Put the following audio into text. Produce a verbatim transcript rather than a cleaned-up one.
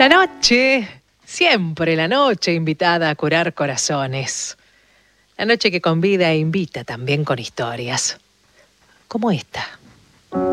La noche, siempre la noche invitada a curar corazones. La noche que convida e invita también con historias, como esta.